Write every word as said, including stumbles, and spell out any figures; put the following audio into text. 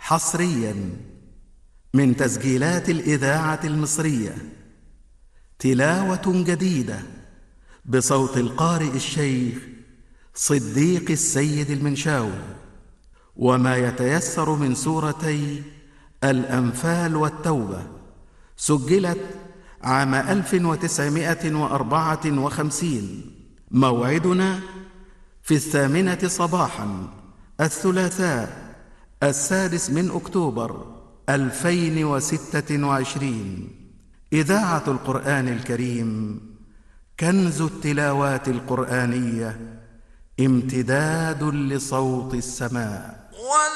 حصريا من تسجيلات الإذاعة المصرية، تلاوة جديدة بصوت القارئ الشيخ صديق السيد المنشاوي، وما يتيسر من سورتي الأنفال والتوبة. سجلت عام ألف وتسعمائة وأربعة وخمسين. موعدنا في الثامنة صباحا الثلاثاء السادس من أكتوبر ألفين وستة وعشرين. إذاعة القرآن الكريم، كنز التلاوات القرآنية، امتداد لصوت السماء.